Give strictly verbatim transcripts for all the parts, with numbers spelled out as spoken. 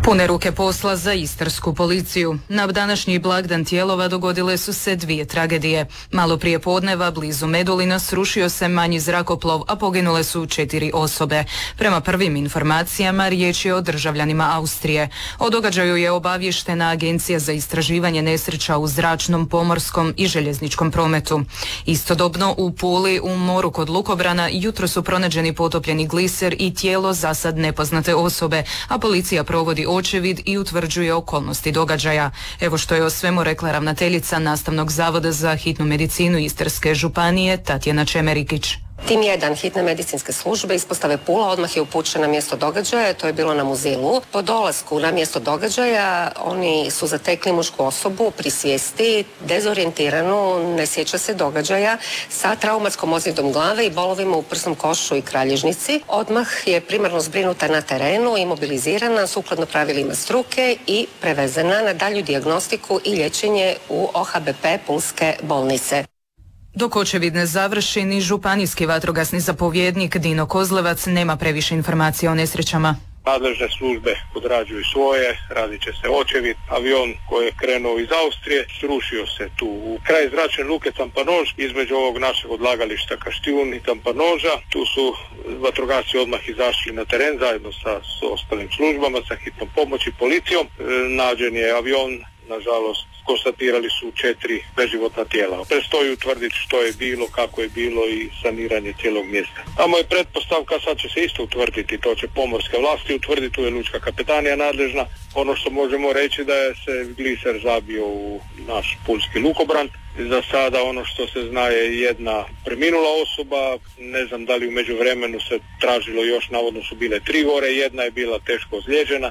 Pune ruke posla za istarsku policiju. Na današnji blagdan Tijelova dogodile su se dvije tragedije. Malo prije podneva blizu Medulina srušio se manji zrakoplov, a poginule su četiri osobe. Prema prvim informacijama riječ je o državljanima Austrije. O događaju je obavještena Agencija za istraživanje nesreća u zračnom, pomorskom i željezničkom prometu. Istodobno u Puli u moru kod Lukobrana jutro su pronađeni potopljeni gliser i tijelo zasad nepoznate osobe, a policija provodi očevid i utvrđuje okolnosti događaja. Evo što je o svemu rekla ravnateljica Nastavnog zavoda za hitnu medicinu Istarske županije Tatjana Čemerikić. Tim jedan hitne medicinske službe ispostave Pula odmah je upućen na mjesto događaja, to je bilo na Muzilu. Po dolasku na mjesto događaja oni su zatekli mušku osobu pri svijesti, dezorijentiranu, ne sjeća se događaja, sa traumatskom ozljedom glave i bolovima u prsnom košu i kralježnici. Odmah je primarno zbrinuta na terenu, imobilizirana sukladno pravilima struke i prevezena na dalju dijagnostiku i liječenje u O H B P Pulske bolnice. Dok očevid ne završi, ni županijski vatrogasni zapovjednik Dino Kozlevac nema previše informacija o nesrećama. Nadležne službe odrađuju svoje, radit će se očevid. Avion koji je krenuo iz Austrije srušio se tu u kraj zračne luke Tampanož, između ovog našeg odlagališta Kaštijun i Tampanoža. Tu su vatrogasci odmah izašli na teren zajedno sa, s ostalim službama, sa hitnom pomoći, policijom. E, nađen je avion, nažalost konstatirali su četiri beživotna tijela. Predstoji utvrditi što je bilo, kako je bilo i saniranje cijelog mjesta. A moja pretpostavka, sad će se isto utvrditi, to će pomorske vlasti utvrditi, tu je lučka kapetanija nadležna. Ono što možemo reći da je se gliser zabio u naš pulski lukobran. Za sada ono što se zna je jedna preminula osoba, ne znam da li u međuvremenu se tražilo još, navodno su bile tri gore, jedna je bila teško ozlijeđena.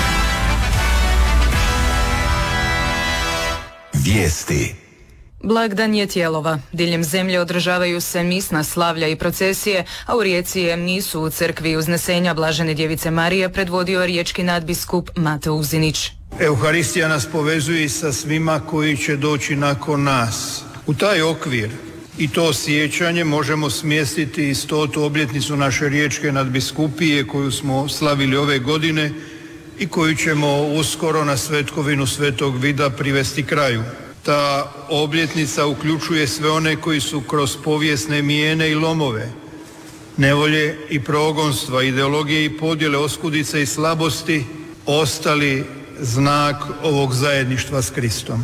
Vijesti. Blagdan je Tijelova. Diljem zemlje održavaju se misna slavlja i procesije, a u Rijeci je misu u crkvi Uznesenja Blažene djevice Marije predvodio riječki nadbiskup Mateo Uzinić. Euharistija nas povezuje sa svima koji će doći nakon nas. U taj okvir i to sjećanje možemo smjestiti i stotu obljetnicu naše riječke nadbiskupije koju smo slavili ove godine i koju ćemo uskoro na svetkovinu Svetog Vida privesti kraju. Ta obljetnica uključuje sve one koji su kroz povijesne mijene i lomove, nevolje i progonstva, ideologije i podjele, oskudice i slabosti ostali znak ovog zajedništva s Kristom.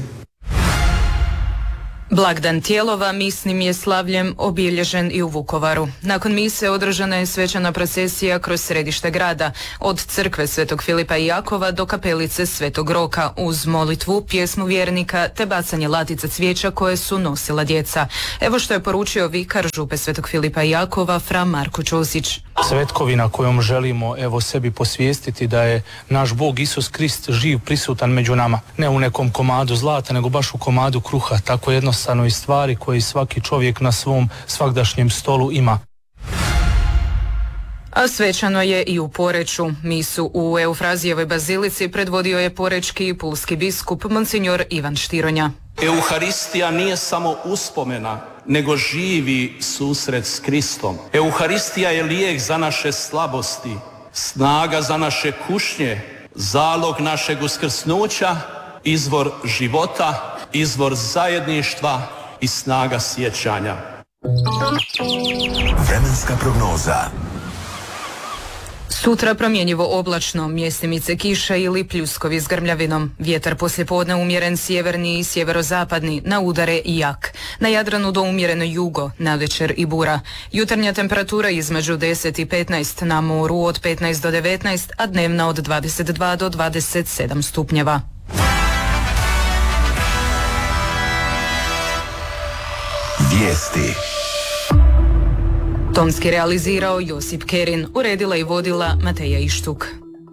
Blagdan Tijelova misnim je slavljem obilježen i u Vukovaru. Nakon mise održana je svečana procesija kroz središte grada, od crkve Svetog Filipa i Jakova do kapelice Svetog Roka, uz molitvu, pjesmu vjernika te bacanje latica cvijeća koje su nosila djeca. Evo što je poručio vikar župe Svetog Filipa i Jakova fra Marko Ćosić. Svetkovina kojom želimo evo sebi posvijestiti da je naš Bog Isus Krist živ, prisutan među nama. Ne u nekom komadu zlata, nego baš u komadu kruha, tako jednostavnoj stvari koji svaki čovjek na svom svagdašnjem stolu ima. A svečano je i u Poreču. Misu u Eufrazijevoj bazilici predvodio je porečki i pulski biskup Monsignor Ivan Štironja. Euharistija nije samo uspomena, nego živi susret s Kristom. Euharistija je lijek za naše slabosti, snaga za naše kušnje, zalog našeg uskrsnuća, izvor života, izvor zajedništva i snaga sjećanja. Vremenska prognoza. Sutra promjenjivo oblačno, mjestimice kiša ili pljuskovi s grmljavinom. Vjetar poslijepodne umjeren sjeverni i sjeverozapadni, na udare i jak. Na Jadranu do umjereno jugo, navečer i bura. Jutarnja temperatura između deset i petnaest, na moru od petnaest do devetnaest, a dnevna od dvadeset dva do dvadeset sedam stupnjeva. Vijesti. Tonski realizirao Josip Kerin, uredila i vodila Mateja Ištuk.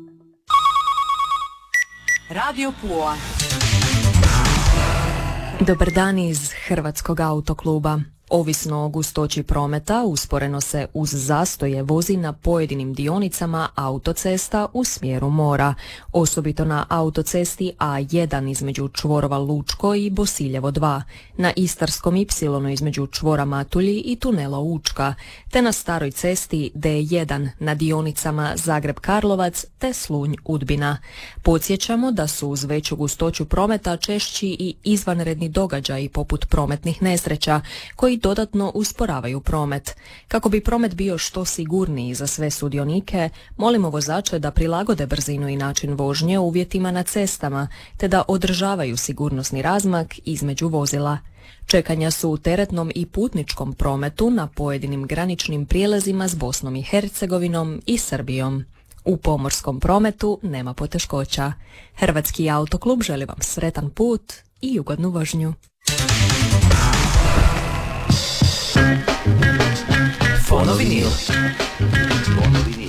Radio Pula. Dobar dan iz Hrvatskog autokluba. Ovisno o gustoći prometa, usporeno se uz zastoje vozi na pojedinim dionicama autocesta u smjeru mora, osobito na autocesti A jedan između čvorova Lučko i Bosiljevo dva, na Istarskom ipsilonu između čvora Matulji i tunela Učka, te na staroj cesti D jedan na dionicama Zagreb-Karlovac te Slunj-Udbina. Podsjećamo da su uz veću gustoću prometa češći i izvanredni događaji poput prometnih nesreća, koji dodatno usporavaju promet. Kako bi promet bio što sigurniji za sve sudionike, molimo vozače da prilagode brzinu i način vožnje uvjetima na cestama, te da održavaju sigurnosni razmak između vozila. Čekanja su u teretnom i putničkom prometu na pojedinim graničnim prijelazima s Bosnom i Hercegovinom i Srbijom. U pomorskom prometu nema poteškoća. Hrvatski autoklub želi vam sretan put i ugodnu vožnju. Fonovinil. Fonovinil.